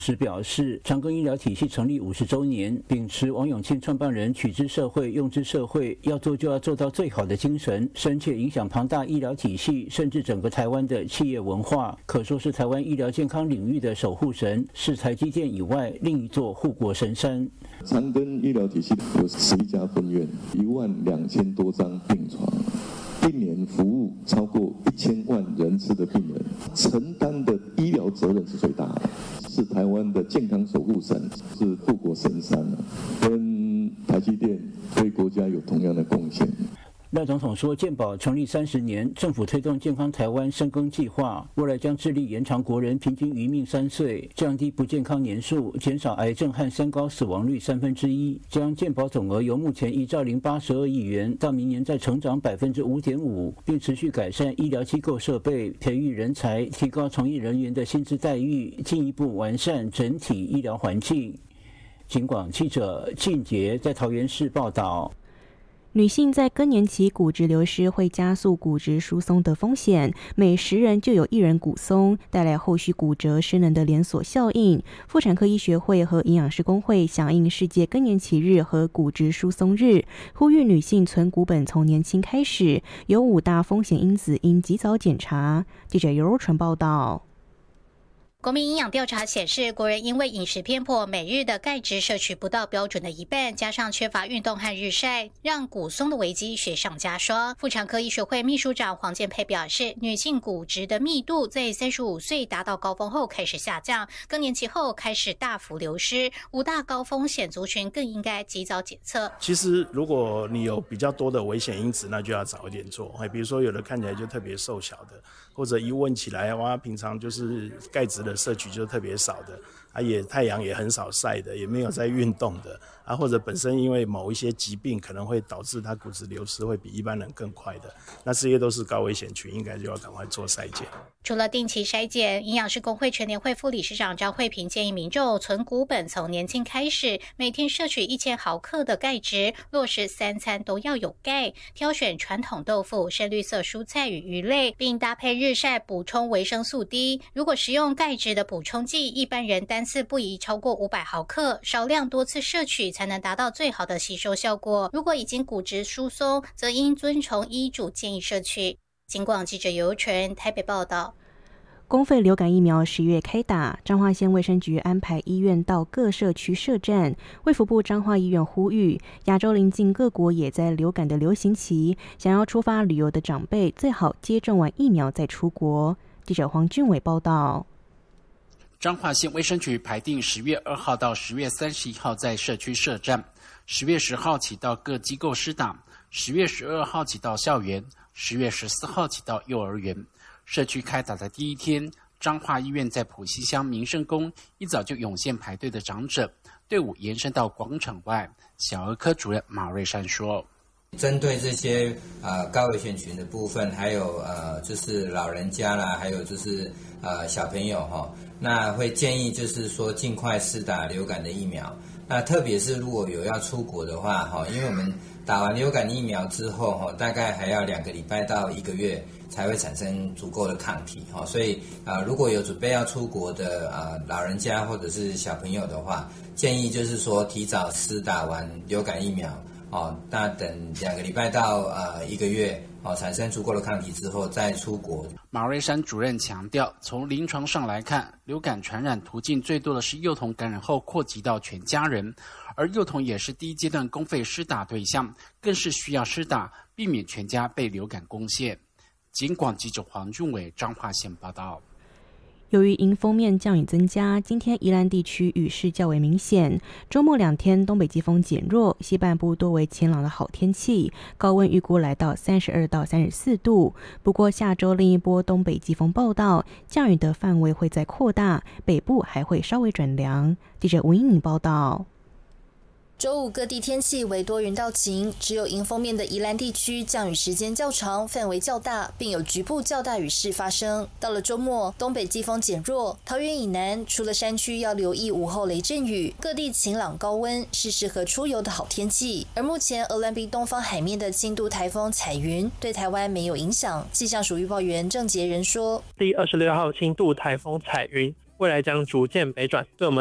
时表示，长庚医疗体系成立50周年，秉持王永庆创办人取之社会、用之社会，要做就要做到最好的精神，深切影响庞大医疗体系，甚至整个台湾的企业文化，可说是台湾医疗健康领域的守护神，是台积电以外另一座护国神山。 长庚医疗体系有11家分院，12000多张病床。一年服务超过1000万人次的病人，承担的医疗责任是最大的，是台湾的健康守护神，是护国神山跟台积电对国家有同样的贡献。 赖总统说，健保成立30年，政府推动健康台湾深耕计划，未来将致力延长国人平均余命3岁，降低不健康年数，减少癌症和三高死亡率1/3，将健保总额由目前1兆082亿元到明年再成长5.5%，并持续改善医疗机构设备，培育人才，提高从业人员的薪资待遇，进一步完善整体医疗环境。警广记者靳杰在桃园市报道。 女性在更年期骨质流失会加速骨质疏松的风险，每10人就有1人骨松，带来后续骨折失能的连锁效应。妇产科医学会和营养师工会响应世界更年期日和骨质疏松日，呼吁女性存骨本从年轻开始，有5大风险因子应及早检查。记者尤若纯报道。 国民营养调查显示，国人因为饮食偏颇，每日的钙质摄取不到标准的一半，加上缺乏运动和日晒，让骨松的危机雪上加霜。妇产科医学会秘书长黄建佩表示，女性骨质的密度在35岁达到高峰后开始下降，更年期后开始大幅流失，5大高风险族群更应该及早检测。 其实如果你有比较多的危险因子，那就要早一点做，比如说有的看起来就特别瘦小的，或者一问起来哇，平常就是钙质的摄取就特别少的，也太阳也很少晒的，也没有在运动的，或者本身因为某一些疾病可能会导致他骨质流失会比一般人更快的，那这些都是高危险群，应该就要赶快做筛检。 除了定期筛检，营养师工会全联会副理事长张慧萍建议民众存骨本从年轻开始，每天摄取1000毫克的钙质，落实3餐都要有钙，挑选传统豆腐、深绿色蔬菜与鱼类，并搭配日晒补充维生素 D。 如果食用钙质的补充剂，一般人单次不宜超过500毫克，少量多次摄取才能达到最好的吸收效果。如果已经骨质疏松，则应遵从医嘱建议摄取。警广记者尤纯台北报道。 公费流感疫苗10月开打，彰化县卫生局安排医院到各社区设站。卫福部彰化医院呼吁，亚洲邻近各国也在流感的流行期，想要出发旅游的长辈最好接种完疫苗再出国。记者黄俊伟报道。 彰化县卫生局排定10月2号到10月31号在社区设站，10月10号起到各机构施打，10月12号起到校园，10月14号起到幼儿园。社区开打的第一天，彰化医院在埔西乡民生宫一早就涌现排队的长者，队伍延伸到广场外。小儿科主任马瑞山说， 针对这些高危险群的部分，还有就是老人家啦，还有就是小朋友那会建议就是说尽快施打流感的疫苗。那特别是如果有要出国的话因为我们打完流感疫苗之后大概还要2个礼拜到1个月才会产生足够的抗体所以如果有准备要出国的老人家或者是小朋友的话，建议就是说提早施打完流感疫苗那等2个礼拜到1个月产生足够的抗体之后再出国。 马瑞山主任强调，从临床上来看，流感传染途径最多的是幼童感染后扩及到全家人，而幼童也是第一阶段公费施打对象，更是需要施打，避免全家被流感攻陷。警广记者黄俊伟彰化县报道。 由于迎风面降雨增加，今天宜兰地区雨势较为明显。周末2天东北季风减弱，西半部多为晴朗的好天气，高温预估来到32到34度。不过下周另一波东北季风报道，降雨的范围会再扩大，北部还会稍微转凉。记者吴英颖报道。 周五各地天气为多云到晴，只有迎风面的宜兰地区降雨时间较长，范围较大，并有局部较大雨势发生。到了周末，东北季风减弱，桃园以南除了山区要留意午后雷阵雨，各地晴朗高温，是适合出游的好天气。而目前鹅銮鼻东方海面的轻度台风彩云对台湾没有影响。气象署预报员郑杰仁说， 第26号轻度台风彩云未来将逐渐北转。对我们